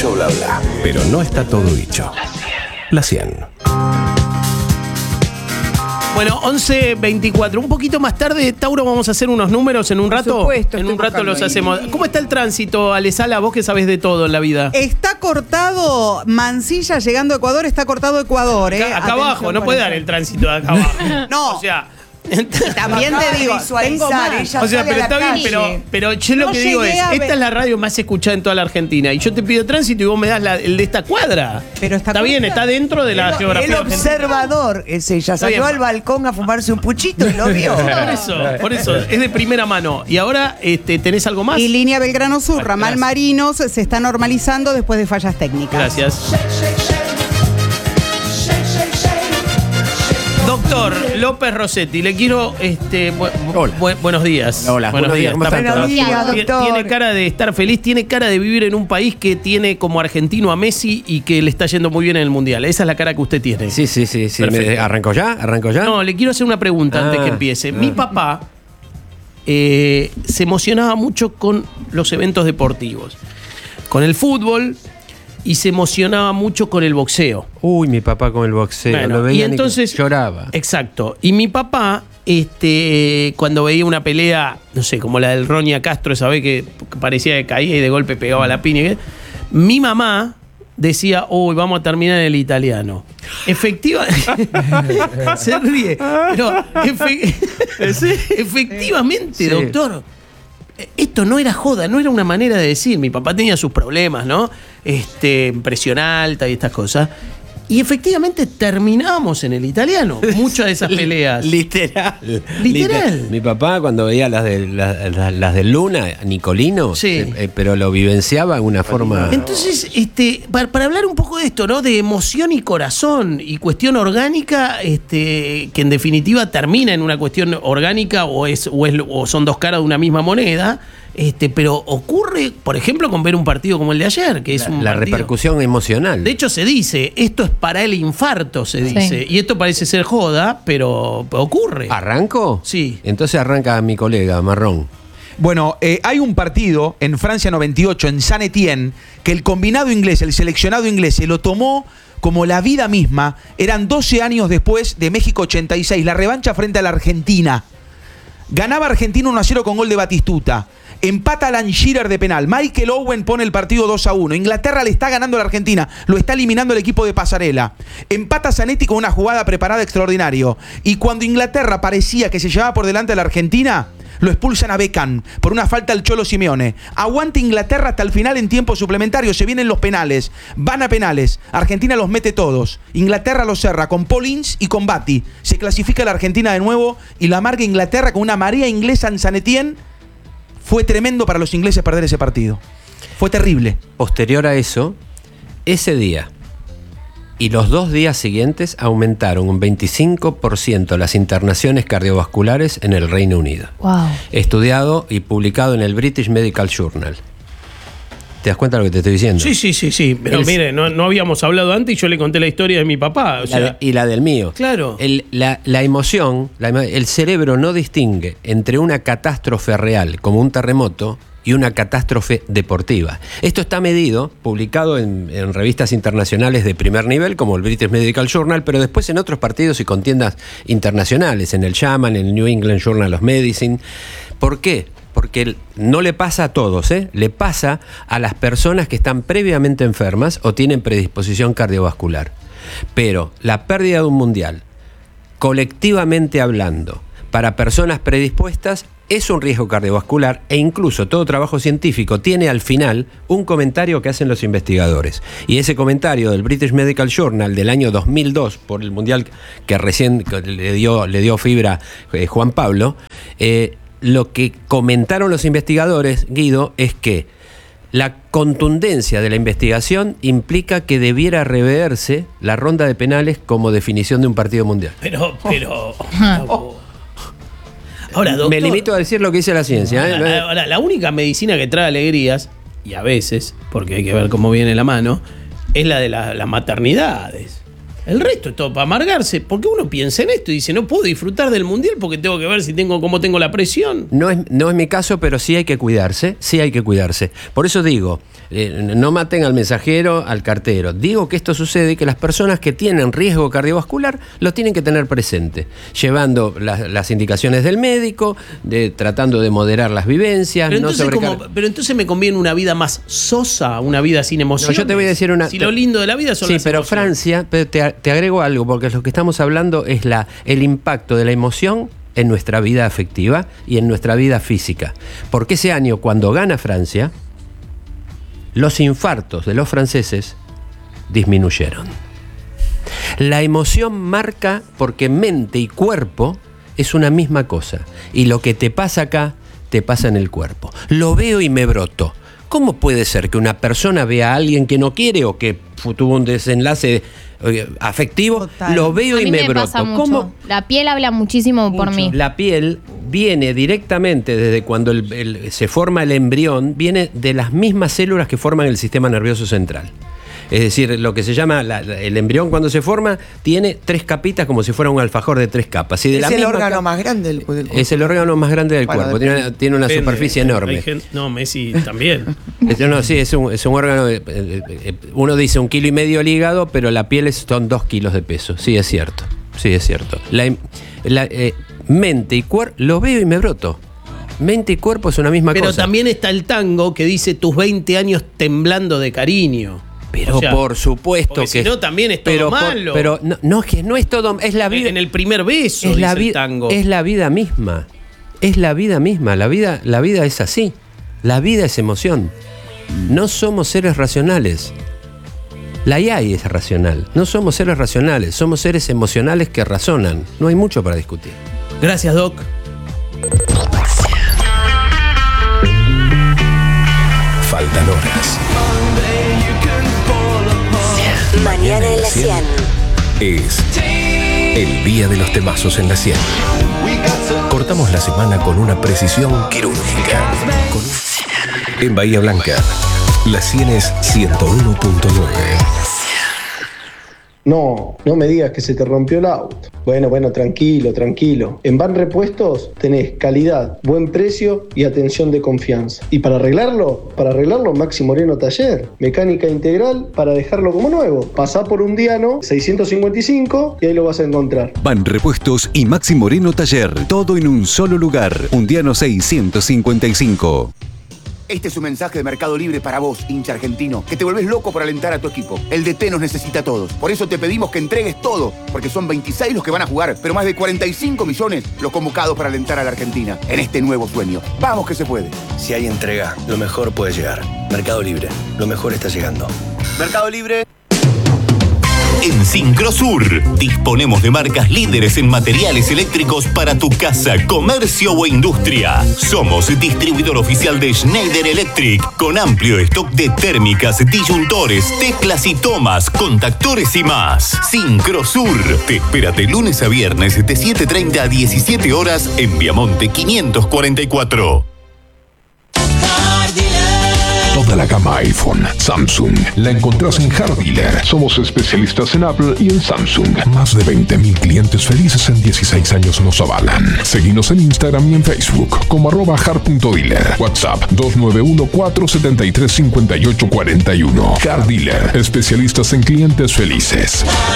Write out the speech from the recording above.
Mucho bla bla, pero no está todo dicho. La 100. Bueno, 11:24. Un poquito más tarde, Tauro, vamos a hacer unos números en un rato. Supuesto, en un rato los hacemos. ¿Cómo está el tránsito, Alesala? Vos que sabés de todo en la vida. Está cortado Mansilla llegando a Ecuador, está cortado Ecuador. Acá abajo, no puede dar el tránsito de acá abajo. No. O sea. También te digo, tengo más. O sea, pero está bien, pero yo lo que digo es, esta es la radio más escuchada en toda la Argentina y yo te pido tránsito y vos me das el de esta cuadra. Pero está bien, está dentro de la geografía El argentina. observador es ella. Salió al balcón a fumarse un puchito y lo vio. Por eso, es de primera mano. Y ahora, ¿tenés algo más? Y línea Belgrano Sur, ramal Gracias. Marinos, se está normalizando después de fallas técnicas. Gracias. Doctor López Rossetti, le quiero buenos días. Hola, buenos días. ¿Cómo están? Buenos días, doctor. Tiene cara de estar feliz, tiene cara de vivir en un país que tiene como argentino a Messi y que le está yendo muy bien en el Mundial. Esa es la cara que usted tiene. Sí. ¿Arranco ya? No, le quiero hacer una pregunta antes que empiece. Mi papá se emocionaba mucho con los eventos deportivos, con el fútbol, y se emocionaba mucho con el boxeo. Uy, mi papá con el boxeo. Bueno, lo veía y entonces lloraba. Exacto. Y mi papá, cuando veía una pelea, no sé, como la del Ronia Castro, esa vez que parecía que caía y de golpe pegaba la piña, mi mamá decía, uy, vamos a terminar en el italiano. Se ríe. Pero efectivamente, Sí. Doctor, esto no era joda, no era una manera de decir. Mi papá tenía sus problemas, ¿no? Presión alta y estas cosas. Y efectivamente terminamos en el italiano, muchas de esas peleas. Literal. Literal. Mi papá cuando veía las de Luna, Nicolino, Sí. pero lo vivenciaba de una forma... Entonces, para hablar un poco de esto, ¿no? De emoción y corazón y cuestión orgánica, que en definitiva termina en una cuestión orgánica o son dos caras de una misma moneda. Pero ocurre, por ejemplo, con ver un partido como el de ayer, que es la repercusión emocional. De hecho, se dice, esto es para el infarto, se dice. Y esto parece ser joda, pero ocurre. ¿Arranco? Sí. Entonces arranca mi colega, Marrón. Bueno, hay un partido en Francia 98, en Saint-Étienne, que el combinado inglés, el seleccionado inglés, se lo tomó como la vida misma. Eran 12 años después de México 86, la revancha frente a la Argentina. Ganaba Argentina 1-0 con gol de Batistuta. Empata Alan Shearer de penal. Michael Owen pone el partido 2-1. Inglaterra le está ganando a la Argentina. Lo está eliminando el equipo de Pasarela. Empata Zanetti con una jugada preparada extraordinario. Y cuando Inglaterra parecía que se llevaba por delante a la Argentina, lo expulsan a Beckham por una falta al Cholo Simeone. Aguanta Inglaterra hasta el final en tiempo suplementario. Se vienen los penales. Van a penales. Argentina los mete todos. Inglaterra los cerra con Paul Ince y con Batty. Se clasifica la Argentina de nuevo y la marca Inglaterra con una marea inglesa en Saint-Étienne. Fue tremendo para los ingleses perder ese partido. Fue terrible. Posterior a eso, ese día y los 2 días siguientes aumentaron un 25% las internaciones cardiovasculares en el Reino Unido. Wow. Estudiado y publicado en el British Medical Journal. ¿Te das cuenta de lo que te estoy diciendo? Sí. Pero mire, no habíamos hablado antes y yo le conté la historia de mi papá. O sea, y la del mío. Claro. La emoción, el cerebro no distingue entre una catástrofe real, como un terremoto, y una catástrofe deportiva. Esto está medido, publicado en revistas internacionales de primer nivel, como el British Medical Journal, pero después en otros partidos y contiendas internacionales, en el JAMA, en el New England Journal of Medicine. ¿Por qué? Porque no le pasa a todos, le pasa a las personas que están previamente enfermas o tienen predisposición cardiovascular. Pero la pérdida de un mundial, colectivamente hablando, para personas predispuestas, es un riesgo cardiovascular e incluso todo trabajo científico tiene al final un comentario que hacen los investigadores. Y ese comentario del British Medical Journal del año 2002, por el mundial que recién le dio fibra Juan Pablo, lo que comentaron los investigadores, Guido, es que la contundencia de la investigación implica que debiera reverse la ronda de penales como definición de un partido mundial. Pero ahora, doctor, me limito a decir lo que dice la ciencia. Ahora, la única medicina que trae alegrías, y a veces, porque hay que ver cómo viene la mano, es la de las maternidades. El resto es todo para amargarse, porque uno piensa en esto y dice, no puedo disfrutar del mundial porque tengo que ver cómo tengo la presión. No es mi caso, pero sí hay que cuidarse. Por eso digo, no maten al mensajero, al cartero. Digo que esto sucede y que las personas que tienen riesgo cardiovascular lo tienen que tener presente, llevando las indicaciones del médico, tratando de moderar las vivencias. Pero entonces me conviene una vida más sosa, una vida sin emociones. No, yo te voy a decir una... Si lo lindo de la vida son sí, las pero emociones. Francia, te agrego algo, porque lo que estamos hablando es el impacto de la emoción en nuestra vida afectiva y en nuestra vida física. Porque ese año, cuando gana Francia, los infartos de los franceses disminuyeron. La emoción marca porque mente y cuerpo es una misma cosa. Y lo que te pasa acá, te pasa en el cuerpo. Lo veo y me broto. ¿Cómo puede ser que una persona vea a alguien que no quiere o que tuvo un desenlace afectivo? Total. Lo veo y me broto. Pasa mucho. ¿Cómo? La piel habla muchísimo por mí. La piel viene directamente desde cuando se forma el embrión, viene de las mismas células que forman el sistema nervioso central. Es decir, lo que se llama el embrión cuando se forma tiene 3 capitas como si fuera un alfajor de 3 capas. Y de Es la el misma órgano más grande del cuerpo. Es el órgano más grande del Bueno, cuerpo. Tiene una Depende. superficie enorme. No, Messi también. No, sí, es un órgano. Uno dice 1,5 kilos el hígado, pero la piel son 2 kilos de peso. Sí, es cierto. Sí, es cierto. Mente y cuerpo, lo veo y me broto. Mente y cuerpo es una misma Pero cosa. también está el tango que dice tus 20 años temblando de cariño. Pero O sea, por supuesto porque que. si no, también es todo malo. Pero no, que no es todo. Es la vida. En el primer beso, es dice la el tango. Es la vida misma. Es la vida misma. La vida es así. La vida es emoción. No somos seres racionales. La AI es racional. No somos seres racionales. Somos seres emocionales que razonan. No hay mucho para discutir. Gracias, Doc. Faltan horas. Mañana en la 100. Es el día de los temazos en la 100. Cortamos la semana con una precisión quirúrgica. En Bahía Blanca, la 100 es 101.9. No me digas que se te rompió el auto. Bueno, tranquilo. En Van Repuestos tenés calidad, buen precio y atención de confianza. Y para arreglarlo, Maxi Moreno Taller. Mecánica integral para dejarlo como nuevo. Pasá por Undiano 655 y ahí lo vas a encontrar. Van Repuestos y Maxi Moreno Taller. Todo en un solo lugar. Undiano 655. Este es un mensaje de Mercado Libre para vos, hincha argentino, que te volvés loco por alentar a tu equipo. El DT nos necesita a todos. Por eso te pedimos que entregues todo, porque son 26 los que van a jugar, pero más de 45 millones los convocados para alentar a la Argentina en este nuevo sueño. ¡Vamos que se puede! Si hay entrega, lo mejor puede llegar. Mercado Libre, lo mejor está llegando. Mercado Libre. En Sincrosur disponemos de marcas líderes en materiales eléctricos para tu casa, comercio o industria. Somos distribuidor oficial de Schneider Electric con amplio stock de térmicas, disyuntores, teclas y tomas, contactores y más. Sincrosur te espera de lunes a viernes de 7:30 a 17 horas en Viamonte 544. Toda la gama iPhone, Samsung, la encontrás en Hard Dealer. Somos especialistas en Apple y en Samsung. Más de 20.000 clientes felices en 16 años nos avalan. Seguinos en Instagram y en Facebook como @hard.dealer. WhatsApp 291-473-5841. Hard Dealer, especialistas en clientes felices.